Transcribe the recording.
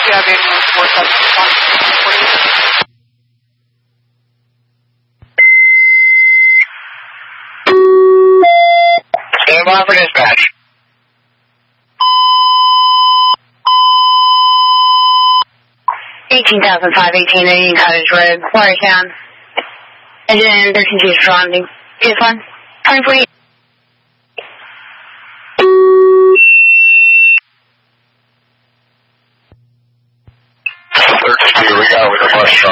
you have ambulance 471 for you? Stand by for dispatch. $18,518 Cottage Road, Watertown. Engine 13 surrounding. Is one. 2048. 32, we got with a bus